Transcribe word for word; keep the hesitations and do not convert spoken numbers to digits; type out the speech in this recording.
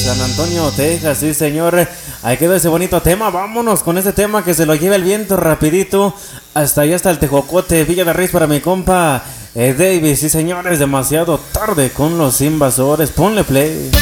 San Antonio, Texas, sí señor. Ahí quedó ese bonito tema. Vámonos con ese tema que se lo lleva el viento rapidito. Hasta allá, hasta el Tejocote, Villa de Reyes para mi compa eh, Davis, sí señores. Demasiado tarde con los invasores. Ponle play.